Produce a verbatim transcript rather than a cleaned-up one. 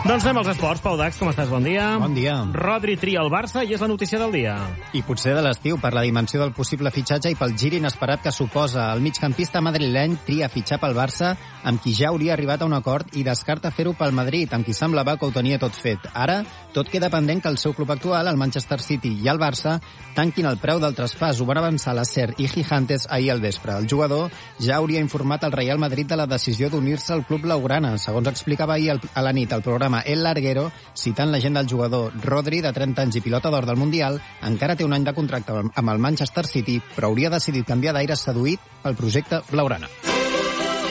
Doncs anem als esports. Pau Dax, com estàs? Bon dia. Bon dia. Rodri tria el Barça i és la notícia del dia. I potser de l'estiu, per la dimensió del possible fitxatge i pel gir inesperat que suposa. El migcampista madrileny tria fitxar pel Barça, amb qui ja hauria arribat a un acord, i descarta fer-ho pel Madrid, amb qui semblava que ho tenia tot fet. Ara, tot queda pendent que el seu club actual, el Manchester City i el Barça, tanquin el preu del traspàs. Ho van avançar la SER i Gigantes ahir al vespre. El jugador ja hauria informat al Real Madrid de la decisió d'unir-se al club blaugrana, segons explicava ahir a la nit al programa El Larguero, citant l'agent del jugador. Rodri, de trenta anys i pilota d'or del Mundial, encara té un any de contracte amb el Manchester City, però hauria decidit canviar d'aire seduït pel projecte blaugrana.